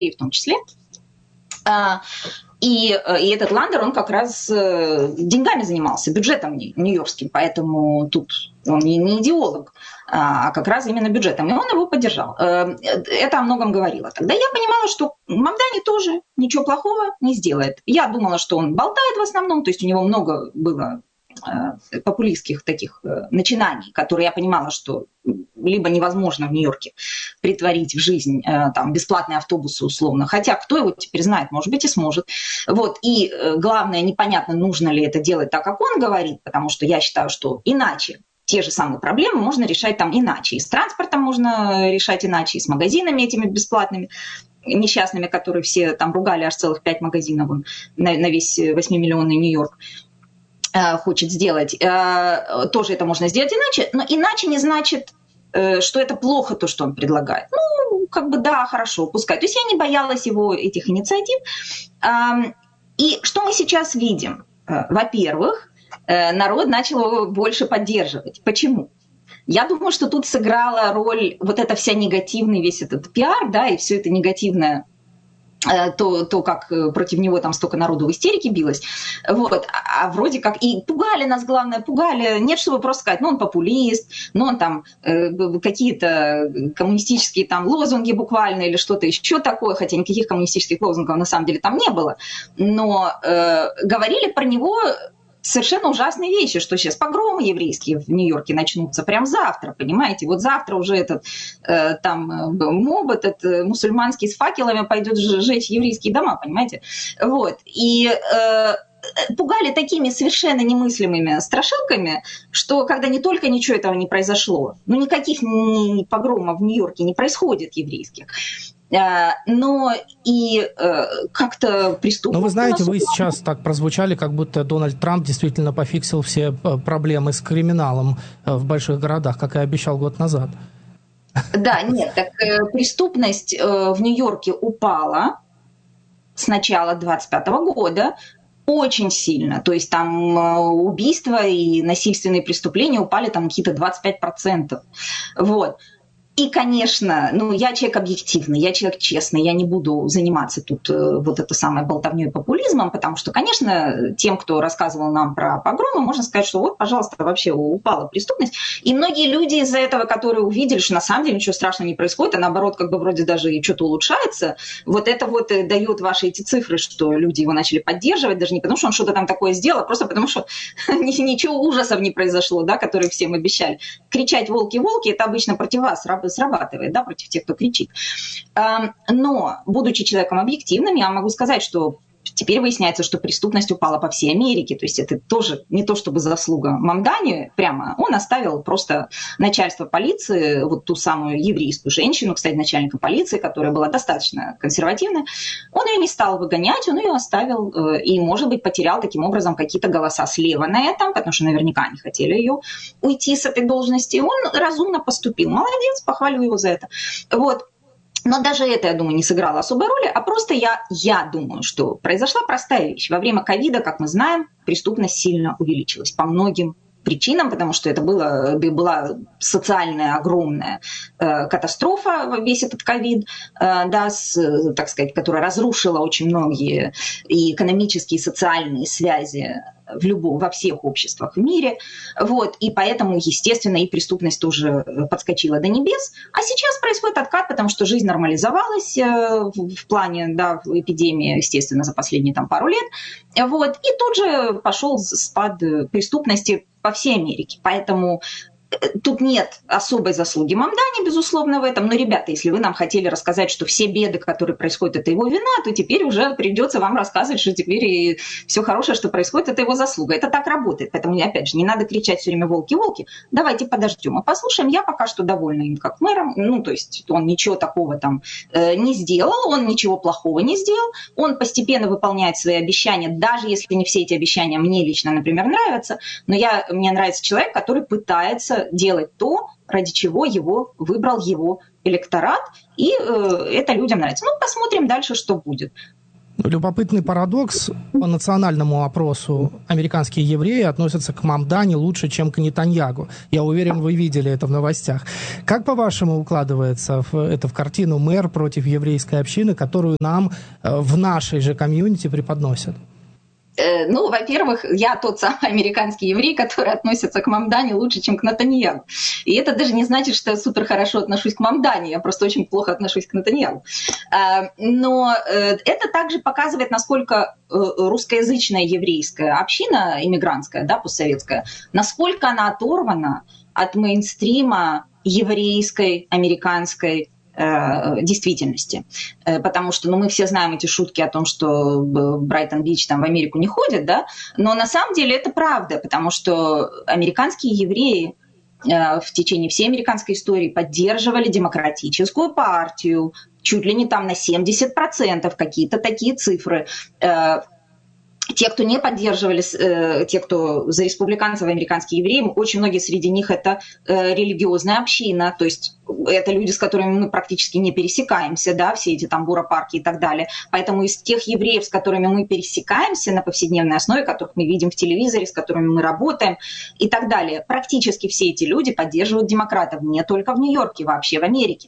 в том числе. И этот Ландер, он как раз деньгами занимался, бюджетом нью-йоркским, поэтому тут он не идеолог, а как раз именно бюджетом. И он его поддержал. Это о многом говорило. Тогда я понимала, что Мамдани тоже ничего плохого не сделает. Я думала, что он болтает в основном, то есть у него много было популистских таких начинаний, которые я понимала, что либо невозможно в Нью-Йорке притворить в жизнь там, бесплатные автобусы условно, хотя кто его теперь знает, может быть и сможет. Вот. И главное, непонятно, нужно ли это делать так, как он говорит, потому что я считаю, что иначе те же самые проблемы можно решать там иначе. И с транспортом можно решать иначе, и с магазинами этими бесплатными, несчастными, которые все там ругали, аж целых 5 магазинов на весь 8-миллионный Нью-Йорк хочет сделать. Тоже это можно сделать иначе, но иначе не значит, что это плохо, то, что он предлагает. Ну, как бы да, хорошо, пускай. То есть я не боялась его этих инициатив. И что мы сейчас видим? Во-первых, народ начал его больше поддерживать. Почему? Я думаю, что тут сыграла роль вот эта вся негативный весь этот пиар, да, и все это негативное, то, как против него там столько народу в истерике билось, вот, а вроде как, и пугали нас, главное, пугали, нет, чтобы просто сказать, ну, он популист, ну, он там какие-то коммунистические там лозунги буквально или что-то еще такое, хотя никаких коммунистических лозунгов на самом деле там не было, но говорили про него совершенно ужасные вещи, что сейчас погромы еврейские в Нью-Йорке начнутся прям завтра, понимаете? Вот завтра уже этот там моб, этот мусульманский с факелами пойдет сжечь еврейские дома, понимаете? Вот. И пугали такими совершенно немыслимыми страшилками, что когда не только ничего этого не произошло, ну никаких погромов в Нью-Йорке не происходит еврейских, но и как-то преступно. Но вы знаете, вы сейчас так прозвучали, как будто Дональд Трамп действительно пофиксил все проблемы с криминалом в больших городах, как и обещал год назад. Да, нет, так преступность в Нью-Йорке упала с начала 2025 года очень сильно. То есть там убийства и насильственные преступления упали там какие-то 25%. Вот. И, конечно, ну, я человек объективный, я человек честный, я не буду заниматься тут вот это самое болтовнёй и популизмом, потому что, конечно, тем, кто рассказывал нам про погромы, можно сказать, что вот, пожалуйста, вообще упала преступность. И многие люди из-за этого, которые увидели, что на самом деле ничего страшного не происходит, а наоборот, как бы вроде даже и что-то улучшается, вот это вот дает ваши эти цифры, что люди его начали поддерживать, даже не потому, что он что-то там такое сделал, а просто потому, что ничего ужасов не произошло, да, которые всем обещали. Кричать «волки, волки» — это обычно против вас срабатывает, да, против тех, кто кричит. Но, будучи человеком объективным, я могу сказать, что теперь выясняется, что преступность упала по всей Америке. То есть это тоже не то чтобы заслуга Мамдани прямо. Он оставил просто начальство полиции, вот ту самую еврейскую женщину, кстати, начальника полиции, которая была достаточно консервативная. Он ее не стал выгонять, он ее оставил и, может быть, потерял таким образом какие-то голоса слева на этом, потому что наверняка они хотели ее уйти с этой должности. Он разумно поступил. Молодец, похвалю его за это. Вот. Но даже это, я думаю, не сыграло особой роли, а просто я думаю, что произошла простая вещь. Во время ковида, как мы знаем, преступность сильно увеличилась по многим причинам, потому что это была социальная огромная катастрофа, весь этот ковид, да, так сказать, которая разрушила очень многие и экономические, и социальные связи во всех обществах в мире. Вот. И поэтому, естественно, и преступность тоже подскочила до небес. А сейчас происходит откат, потому что жизнь нормализовалась в плане, да, эпидемии, естественно, за последние там, пару лет. Вот. И тут же пошел спад преступности по всей Америке. Поэтому тут нет особой заслуги Мамдани, безусловно, в этом. Но, ребята, если вы нам хотели рассказать, что все беды, которые происходят, это его вина, то теперь уже придется вам рассказывать, что теперь и все хорошее, что происходит, это его заслуга. Это так работает. Поэтому, опять же, не надо кричать все время «волки, волки». Давайте подождем и послушаем. Я пока что довольна им как мэром. Ну, то есть он ничего такого там не сделал, он ничего плохого не сделал. Он постепенно выполняет свои обещания, даже если не все эти обещания мне лично, например, нравятся. Но мне нравится человек, который пытается делать то, ради чего его выбрал его электорат, и это людям нравится. Ну, посмотрим дальше, что будет. Любопытный парадокс. По национальному опросу американские евреи относятся к Мамдани лучше, чем к Нетаньягу. Я уверен, вы видели это в новостях. Как, по-вашему, укладывается это в картину мэр против еврейской общины, которую нам в нашей же комьюнити преподносят? Ну, во-первых, я тот самый американский еврей, который относится к Мамдани лучше, чем к Нетаньягу. И это даже не значит, что я супер хорошо отношусь к Мамдани, я просто очень плохо отношусь к Нетаньягу. Но это также показывает, насколько русскоязычная еврейская община, иммигрантская, да, постсоветская, насколько она оторвана от мейнстрима еврейской, американской действительности. Потому что мы все знаем эти шутки о том, что Брайтон-Бич там в Америку не ходит, да? Но на самом деле это правда, потому что американские евреи в течение всей американской истории поддерживали демократическую партию, чуть ли не там на 70%, какие-то такие цифры. Те, кто не поддерживали, те, кто за республиканцев, американские евреи, очень многие среди них это религиозная община, то есть это люди, с которыми мы практически не пересекаемся, да, все эти там буропарки и так далее. Поэтому из тех евреев, с которыми мы пересекаемся на повседневной основе, которых мы видим в телевизоре, с которыми мы работаем и так далее, практически все эти люди поддерживают демократов, не только в Нью-Йорке, вообще в Америке.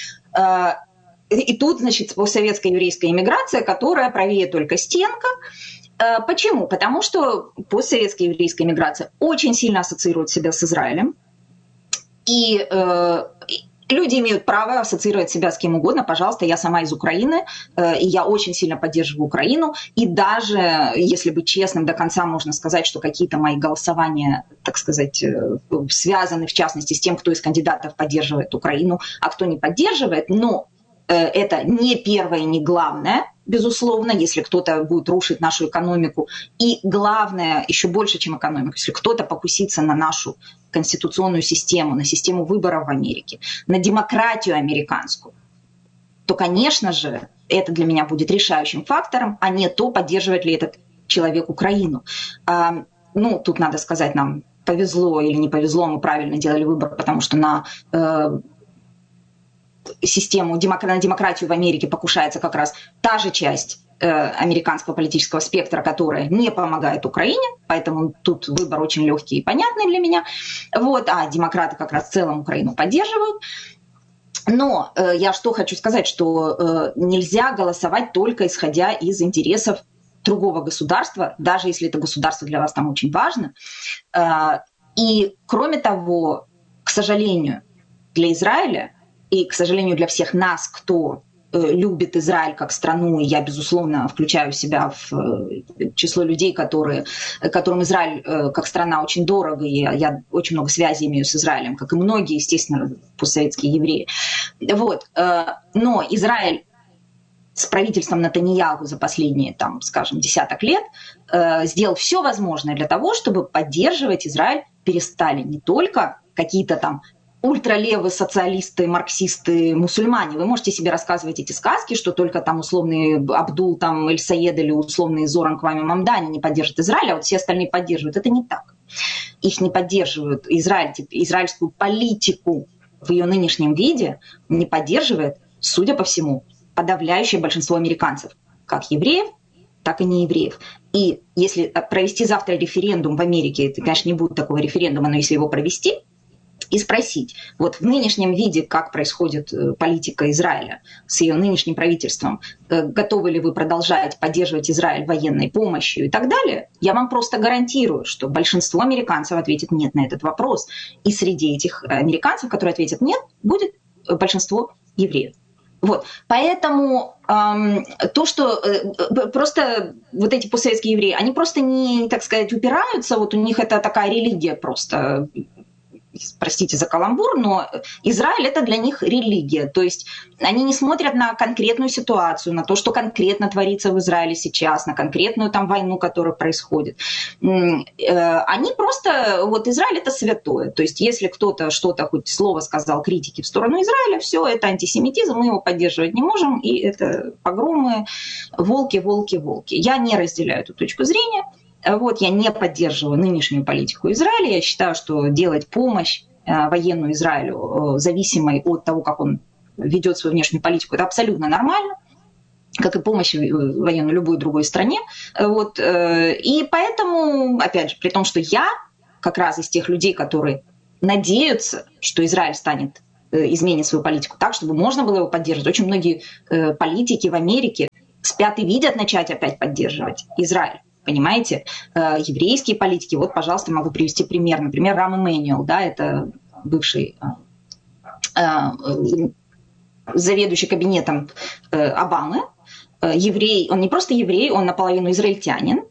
И тут, значит, постсоветская еврейская иммиграция, которая правее только стенка. Почему? Потому что постсоветская еврейская миграция очень сильно ассоциирует себя с Израилем. И люди имеют право ассоциировать себя с кем угодно. Пожалуйста, я сама из Украины, и я очень сильно поддерживаю Украину. И даже, если быть честным, до конца можно сказать, что какие-то мои голосования, так сказать, связаны в частности с тем, кто из кандидатов поддерживает Украину, а кто не поддерживает. Но это не первое и не главное, безусловно, если кто-то будет рушить нашу экономику. И главное, еще больше, чем экономику, если кто-то покусится на нашу конституционную систему, на систему выборов в Америке, на демократию американскую, то, конечно же, это для меня будет решающим фактором, а не то, поддерживает ли этот человек Украину. Тут надо сказать, нам повезло или не повезло, мы правильно делали выбор, потому что на систему, на демократию в Америке покушается как раз та же часть американского политического спектра, которая не помогает Украине, поэтому тут выбор очень легкий и понятный для меня. А демократы как раз в целом Украину поддерживают. Но я что хочу сказать, что нельзя голосовать только исходя из интересов другого государства, даже если это государство для вас там очень важно. И кроме того, к сожалению, для Израиля и, к сожалению, для всех нас, кто любит Израиль как страну, и я, безусловно, включаю себя в число людей, которым Израиль как страна очень дорого, и я очень много связей имею с Израилем, как и многие, естественно, постсоветские евреи. Но Израиль с правительством Нетаньяху за последние, десяток лет сделал все возможное для того, чтобы поддерживать Израиль перестали не только какие-то ультралевые социалисты, марксисты, мусульмане. Вы можете себе рассказывать эти сказки, что только условный Абдул Эль-Саед или условный Зоран Квами Мамдани не поддержат Израиль, а все остальные поддерживают. Это не так. Их не поддерживают. Израильскую политику в ее нынешнем виде не поддерживает, судя по всему, подавляющее большинство американцев. Как евреев, так и не евреев. И если провести завтра референдум в Америке, это, конечно, не будет такого референдума, но если его провести, и спросить, в нынешнем виде, как происходит политика Израиля с ее нынешним правительством, готовы ли вы продолжать поддерживать Израиль военной помощью и так далее, я вам просто гарантирую, что большинство американцев ответит нет на этот вопрос. И среди этих американцев, которые ответят нет, будет большинство евреев. Поэтому то, что просто эти постсоветские евреи, они просто не, так сказать, упираются, у них это такая религия просто, простите за каламбур, но Израиль — это для них религия. То есть они не смотрят на конкретную ситуацию, на то, что конкретно творится в Израиле сейчас, на конкретную войну, которая происходит. Они просто... Израиль — это святое. То есть если кто-то что-то, хоть слово сказал критики в сторону Израиля, все, это антисемитизм, мы его поддерживать не можем, и это погромы, волки, волки, волки. Я не разделяю эту точку зрения. Я не поддерживаю нынешнюю политику Израиля. Я считаю, что делать помощь военную Израилю, зависимой от того, как он ведет свою внешнюю политику, это абсолютно нормально. как и помощь военную любой другой стране. Вот. И поэтому, опять же, при том, что я как раз из тех людей, которые надеются, что Израиль изменит свою политику так, чтобы можно было его поддерживать. Очень многие политики в Америке спят и видят начать опять поддерживать Израиль. Понимаете? Еврейские политики, вот, пожалуйста, могу привести пример. Например, Рам Эммануэль, да, это бывший заведующий кабинетом Обамы, еврей, он не просто еврей, он наполовину израильтянин,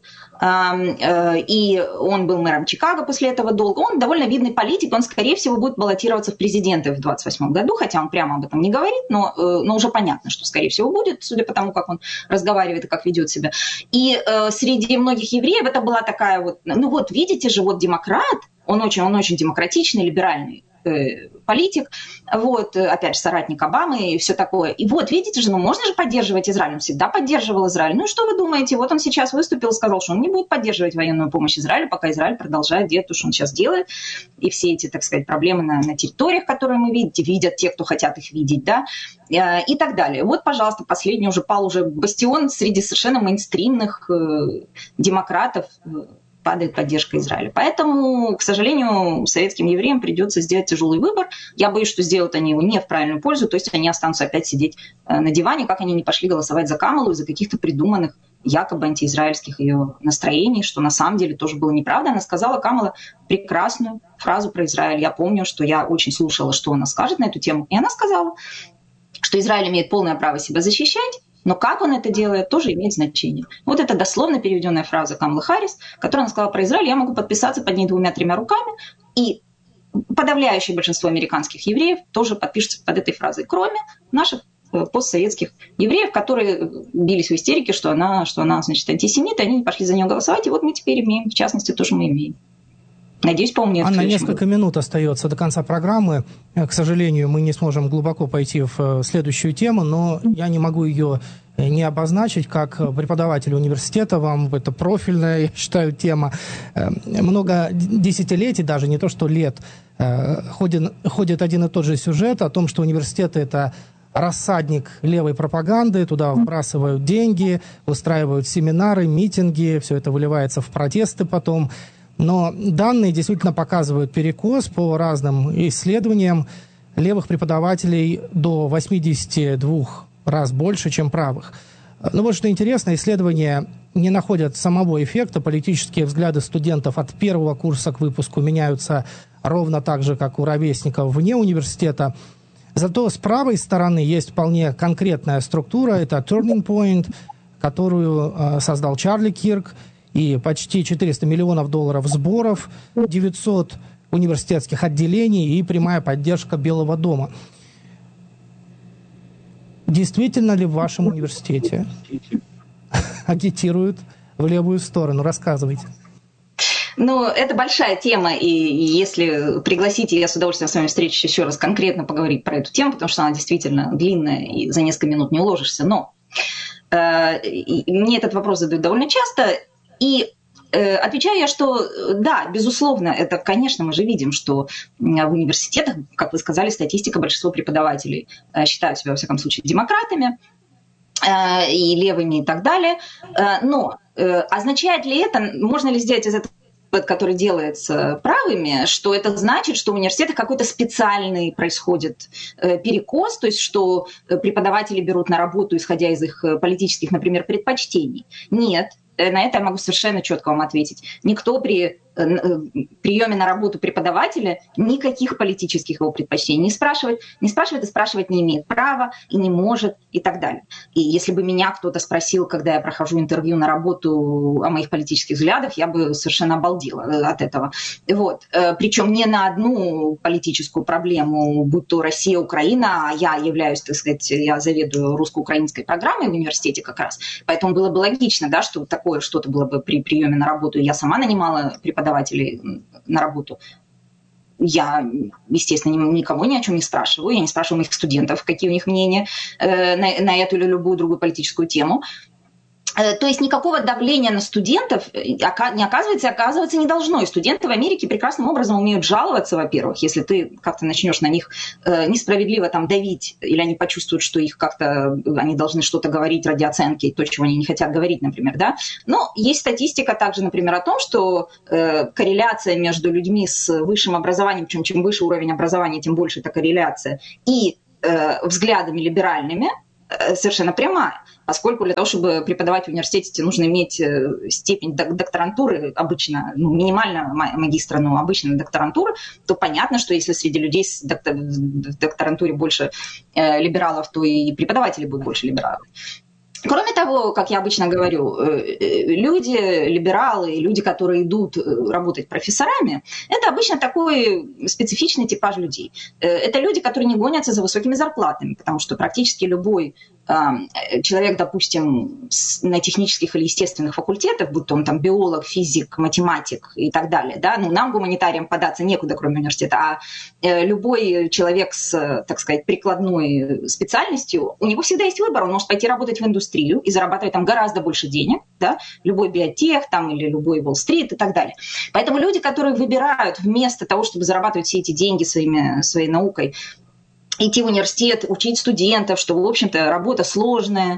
и он был мэром Чикаго после этого долго. Он довольно видный политик, он, скорее всего, будет баллотироваться в президенты в 2028 году, хотя он прямо об этом не говорит, но уже понятно, что, скорее всего, будет, судя по тому, как он разговаривает и как ведет себя. И среди многих евреев это была такая вот, ну вот, видите же, вот демократ, он очень демократичный, либеральный политик, вот, опять же, соратник Обамы и все такое. И вот, видите же, ну можно же поддерживать Израиль, он всегда поддерживал Израиль. Ну и что вы думаете? Вот он сейчас выступил и сказал, что он не будет поддерживать военную помощь Израилю, пока Израиль продолжает делать то, что он сейчас делает. И все эти, так сказать, проблемы на территориях, которые мы видят те, кто хотят их видеть, да, и так далее. Вот, пожалуйста, последний пал бастион среди совершенно мейнстримных демократов, падает поддержка Израиля. Поэтому, к сожалению, советским евреям придется сделать тяжелый выбор. Я боюсь, что сделают они его не в правильную пользу, то есть они останутся опять сидеть на диване, как они не пошли голосовать за Камалу из-за каких-то придуманных якобы антиизраильских ее настроений, что на самом деле тоже было неправда. Она сказала, Камала, прекрасную фразу про Израиль. Я помню, что я очень слушала, что она скажет на эту тему. И она сказала, что Израиль имеет полное право себя защищать, но как он это делает, тоже имеет значение. Вот это дословно переведенная фраза Камалы Харрис, которая она сказала про Израиль. Я могу подписаться под ней 2-3 руками. И подавляющее большинство американских евреев тоже подпишутся под этой фразой, кроме наших постсоветских евреев, которые бились в истерике, что она значит, антисемит, и они не пошли за нее голосовать. И вот мы теперь имеем, в частности, тоже мы имеем. Надеюсь, поумнее. Анна, несколько минут остается до конца программы. К сожалению, мы не сможем глубоко пойти в следующую тему, но я не могу ее не обозначить. Как преподаватель университета, вам это профильная, я считаю, тема. Много десятилетий, даже не то что лет, ходит один и тот же сюжет о том, что университеты – это рассадник левой пропаганды, туда вбрасывают деньги, устраивают семинары, митинги, все это выливается в протесты потом. Но данные действительно показывают перекос по разным исследованиям левых преподавателей до 82 раз больше, чем правых. Но вот что интересно, исследования не находят самого эффекта. Политические взгляды студентов от первого курса к выпуску меняются ровно так же, как у ровесников вне университета. Зато с правой стороны есть вполне конкретная структура. Это Turning Point, которую создал Чарли Кирк, и почти $400 миллионов сборов, 900 университетских отделений и прямая поддержка Белого дома. Действительно ли в вашем университете агитируют в левую сторону? Рассказывайте. Ну, это большая тема, и если пригласите, я с удовольствием с вами встречусь еще раз конкретно поговорить про эту тему, потому что она действительно длинная, и за несколько минут не уложишься. Но мне этот вопрос задают довольно часто, и отвечаю я, что да, безусловно, это, конечно, мы же видим, что в университетах, как вы сказали, статистика, большинство преподавателей считают себя, во всяком случае, демократами и левыми и так далее. Но означает ли это, можно ли сделать из этого, который делается правыми, что это значит, что в университетах какой-то специальный происходит перекос, то есть что преподаватели берут на работу, исходя из их политических, например, предпочтений? Нет. На это я могу совершенно четко вам ответить. Никто при приеме на работу преподавателя никаких политических его предпочтений не спрашивает и спрашивать не имеет права и не может и так далее. И если бы меня кто-то спросил, когда я прохожу интервью на работу о моих политических взглядах, я бы совершенно обалдела от этого. Вот. Причем не на одну политическую проблему, будь то Россия, Украина, а я являюсь, так сказать, я заведую русско-украинской программой в университете как раз. Поэтому было бы логично, да, что такое что-то было бы при приеме на работу. Я сама нанимала преподавателей на работу. Я, естественно, никого ни о чем не спрашиваю. Я не спрашиваю моих студентов, какие у них мнения на эту или любую другую политическую тему. То есть никакого давления на студентов не оказывается не должно. И студенты в Америке прекрасным образом умеют жаловаться, во-первых, если ты как-то начнешь на них несправедливо там давить, или они почувствуют, что их как-то они должны что-то говорить ради оценки, то, чего они не хотят говорить, например, да. Но есть статистика также, например, о том, что корреляция между людьми с высшим образованием, причем чем выше уровень образования, тем больше эта корреляция, и взглядами либеральными совершенно прямая, поскольку для того, чтобы преподавать в университете, тебе нужно иметь степень докторантуры, обычно, минимально магистра, но обычно докторантура, то понятно, что если среди людей в докторантуре больше либералов, то и преподаватели будут больше либералов. Кроме того, как я обычно говорю, люди, либералы, люди, которые идут работать профессорами, это обычно такой специфичный типаж людей. Это люди, которые не гонятся за высокими зарплатами, потому что практически любой человек, допустим, на технических или естественных факультетах, будь то он там биолог, физик, математик и так далее, да, ну, нам, гуманитариям, податься некуда, кроме университета, а любой человек с, так сказать, прикладной специальностью, у него всегда есть выбор, он может пойти работать в индустрию и зарабатывать там гораздо больше денег, да, любой биотех там или любой Уолл-стрит и так далее. Поэтому люди, которые выбирают вместо того, чтобы зарабатывать все эти деньги своей наукой, идти в университет, учить студентов, что, в общем-то, работа сложная,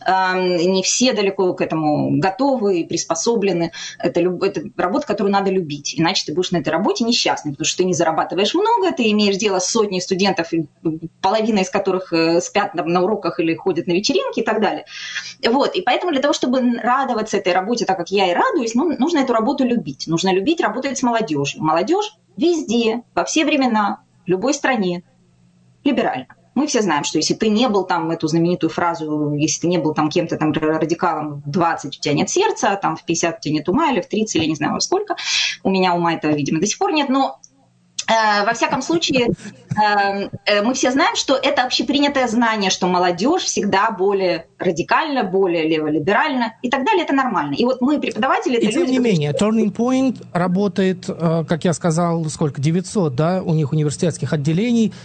не все далеко к этому готовы и приспособлены. Это работа, которую надо любить, иначе ты будешь на этой работе несчастный, потому что ты не зарабатываешь много, ты имеешь дело с сотней студентов, половина из которых спят там на уроках или ходят на вечеринки и так далее. Вот. И поэтому для того, чтобы радоваться этой работе так, как я и радуюсь, нужно эту работу любить. Нужно любить работать с молодежью. Молодежь везде, во все времена, в любой стране либерально. Мы все знаем, что если ты не был там, эту знаменитую фразу, если ты не был там кем-то там радикалом в 20, у тебя нет сердца, а там в 50 у тебя нет ума, или в 30, или не знаю во сколько. У меня ума этого, видимо, до сих пор нет, но во всяком случае, мы все знаем, что это общепринятое знание, что молодежь всегда более радикальна, более леволиберальна и так далее, это нормально. И вот мы, преподаватели... И тем не менее, Turning Point работает, как я сказал, 900, да, у них университетских отделений,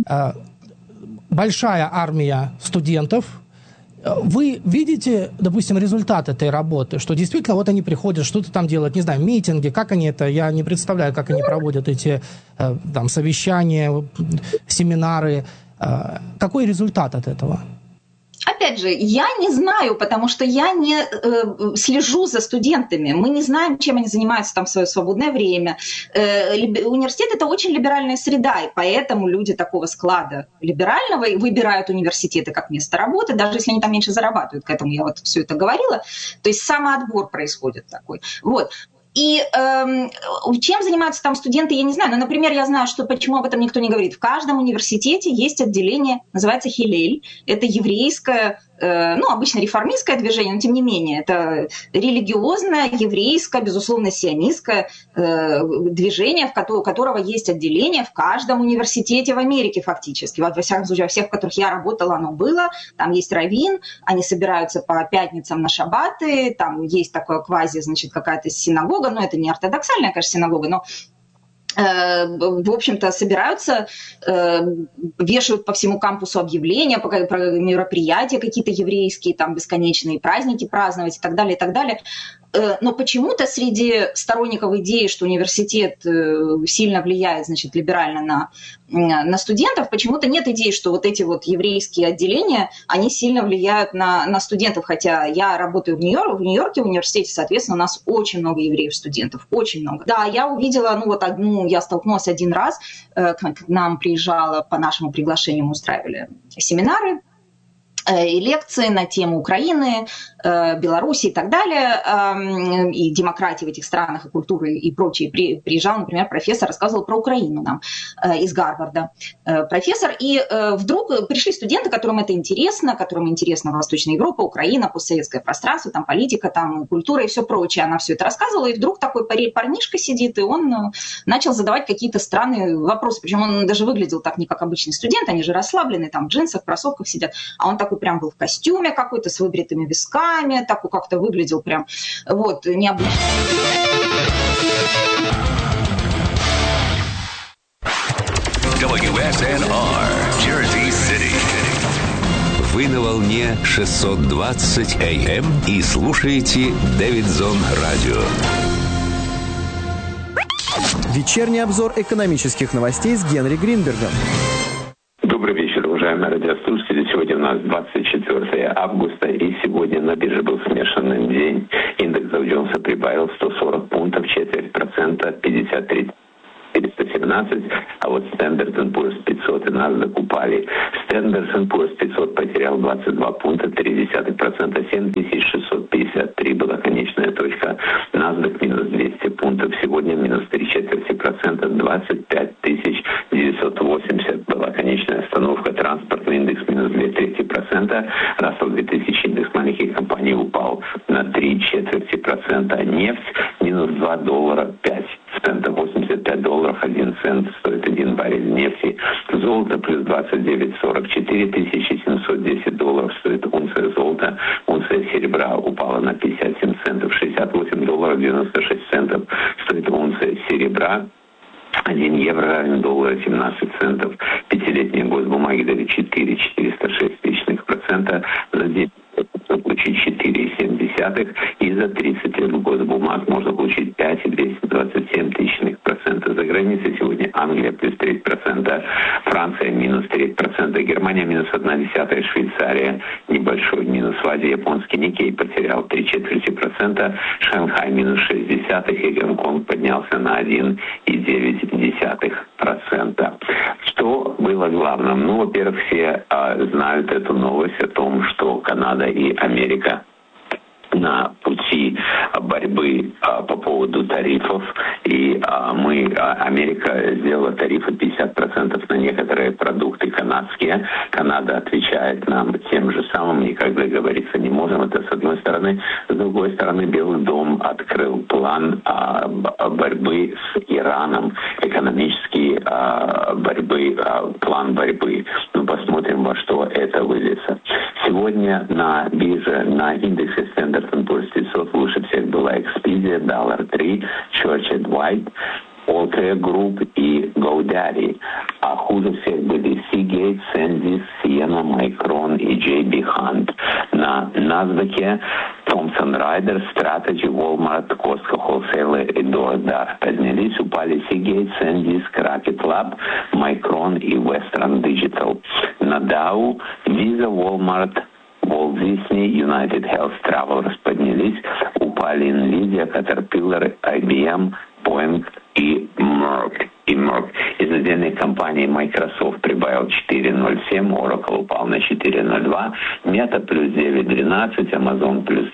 большая армия студентов. Вы видите, допустим, результат этой работы, что действительно вот они приходят, что-то там делают, не знаю, митинги, как они это, я не представляю, как они проводят эти там совещания, семинары. Какой результат от этого? Опять же, я не знаю, потому что я не слежу за студентами. Мы не знаем, чем они занимаются там в свое свободное время. Университет – это очень либеральная среда, и поэтому люди такого склада либерального выбирают университеты как место работы, даже если они там меньше зарабатывают. К этому я вот все это говорила. То есть самоотбор происходит такой. Вот. И чем занимаются там студенты, я не знаю. Но, например, я знаю, что почему об этом никто не говорит. В каждом университете есть отделение, называется Хиллель. Это еврейское, обычно реформистское движение, но тем не менее, это религиозное, еврейское, безусловно, сионистское движение, у которого есть отделение в каждом университете в Америке фактически. Вот, во всяком случае, во всех, в которых я работала, оно было. Там есть раввин, они собираются по пятницам на шаббаты, там есть такое квази, значит, какая-то синагога, но это не ортодоксальная, конечно, синагога, но в общем-то, собираются, вешают по всему кампусу объявления про мероприятия какие-то еврейские, там бесконечные праздники праздновать и так далее, и так далее. Но почему-то среди сторонников идеи, что университет сильно влияет, значит, либерально на студентов, почему-то нет идеи, что вот эти вот еврейские отделения, они сильно влияют на студентов. Хотя я работаю в Нью-Йорке, в университете, соответственно, у нас очень много евреев-студентов, очень много. Да, я увидела, я столкнулась один раз, к нам приезжала по нашему приглашению, мы устраивали семинары и лекции на тему Украины, Беларуси и так далее, и демократии в этих странах, и культуры, и прочее. Приезжал, например, профессор, рассказывал про Украину нам из Гарварда. Профессор, и вдруг пришли студенты, которым это интересно, которым интересна Восточная Европа, Украина, постсоветское пространство, там политика, там культура и все прочее. Она все это рассказывала, и вдруг такой парнишка сидит, и он начал задавать какие-то странные вопросы. Причем он даже выглядел так не как обычный студент, они же расслабленные, там в джинсах, кроссовках сидят, а он такой прям был в костюме какой-то, с выбритыми висками, такой как-то выглядел прям вот необычно. WSNR, Jersey City. В Вы на волне 620 АМ и слушаете Дэвидзон Радио. Вечерний обзор экономических новостей с Генри Гринбергом. Добрый вечер, уважаемые радиослушатели. Сегодня у нас 24 августа, и сегодня на бирже был смешанный день. Индекс Dow Jones прибавил 140 пунктов, 0,4%, 53 417, а вот Standard & Poor's 500 и NASDAQ упали. Standard & Poor's 500 потерял 22 пункта, 0,3%, 7653 была конечная точка. NASDAQ минус 200 пунктов, сегодня минус 0,3%, 25 980 была конечная остановка. Транспортный индекс минус 0,2%, Russell 2000 индекс маленьких компаний упал на 0,3%, нефть минус $2.05 цента, $85 1 цент стоит 1 баррель нефти. Золото плюс 29,40, $4710 стоит унция золота. Унция серебра упала на 57 центов, $68.96 стоит унция серебра. 1 евро равен $1.17. Пятилетние госбумаги дали 4,406%. За 10 можно получить 4,7, и за 30 лет госбумаг можно получить 5,227%. За границей сегодня Англия плюс 3%, Франция минус 3%, Германия минус 0,1%, Швейцария небольшой минус в Азии. Японский Никей потерял 0,75%, Шанхай минус 0,6%, и Гонконг поднялся на 1,9%. Что было главным? Ну, во-первых, все знают эту новость о том, что Канада и Америка на пути борьбы по поводу тарифов. И Америка сделала тарифы 50% на некоторые продукты канадские. Канада отвечает нам тем же самым, никак договориться не можем. Это с одной стороны. С другой стороны, Белый дом открыл план борьбы с Ираном, экономический план борьбы. Ну, посмотрим, во что это выльется. Сегодня на бирже, на индексе Standard & Poor's 500 лучше всех была Expedia, $3, Church & Dwight, Altair Group и GoDaddy. А хуже всех были Seagate, Sandisk, Ciena, Micron и JB Hunt. На NASDAQ Thomson Reuters, Strategy, Walmart, Costco, Wholesaler и DoorDash поднялись, упали Seagate, Sandisk, Rocket Lab, Micron и Western Digital. На Dow Visa, Walmart, Walt Disney, United Health Travelers поднялись, упали Nvidia, Caterpillar, IBM, Boeing и Merck. Из отдельной компании Microsoft прибавил 4,07, Oracle упал на 4,02, Meta плюс 9,12, Amazon плюс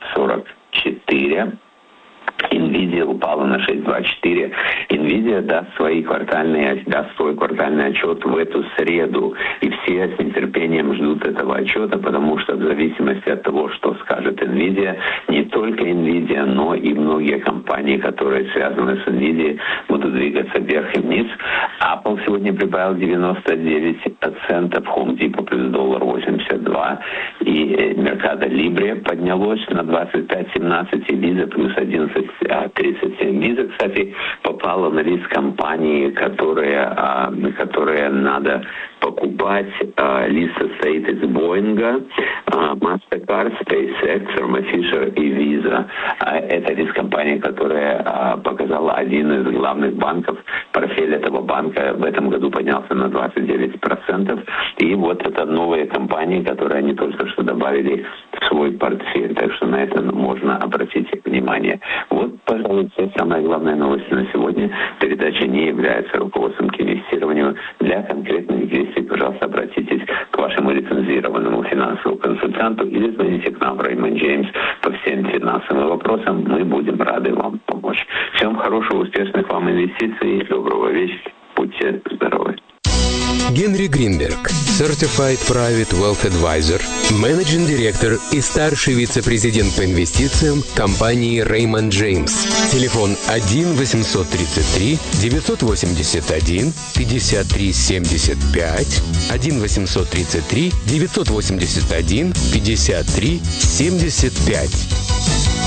3,44. Nvidia упала на 6,24. Nvidia даст свой квартальный отчет в эту среду. И все с нетерпением ждут этого отчета, потому что в зависимости от того, что скажет Nvidia, не только Nvidia, но и многие компании, которые связаны с Nvidia, будут двигаться вверх и вниз. Apple сегодня прибавил 99 центов, Home Depot плюс $1.82, и Mercado Libre поднялось на 25,17, и Visa плюс 11,37. Visa, кстати, попала на лист компаний, которые надо покупать. Лист состоит из Boeing, Mastercard, SpaceX, Thermo Fisher и Visa. Это лист компаний, которая показала один из главных банков. Портфель этого банка в этом году поднялся на 29%. И вот это новые компании, которые они только что добавили в свой портфель. Так что на это можно обратить внимание. Вот, пожалуй, все самые главные новости на сегодня. Передача не является руководством к инвестированию. Для конкретных действий, пожалуйста, обратитесь к вашему лицензированному финансовому консультанту или звоните к нам в Raymond James по всем финансовым вопросам. Мы будем рады вам помочь. Всем хорошего, успешных вам инвестиций. Доброго вечера. Будьте здоровы. Генри Гринберг, Certified Private Wealth Advisor, Managing Director и старший вице-президент по инвестициям компании Raymond James. Телефон 1-833-981-53-75, 1-833-981-53-75.